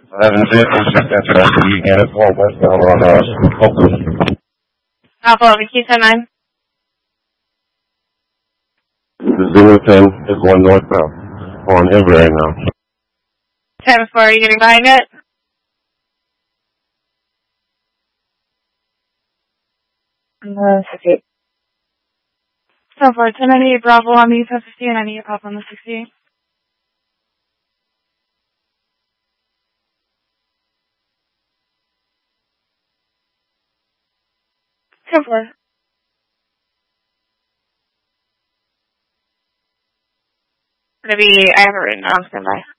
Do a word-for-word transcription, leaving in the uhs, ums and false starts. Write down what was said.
eleven zero, after that, you get it, four westbound on, uh, Oakland. Alpha, Key ten nine. The zero ten is going northbound on Everett right now. ten four, are you getting behind it? Uh, sixty-eight. ten four, ten ninety-eight Bravo on the ten fifty, and I need a cop on the sixty-eight. ten four. Gonna be, I have it written down, stand by.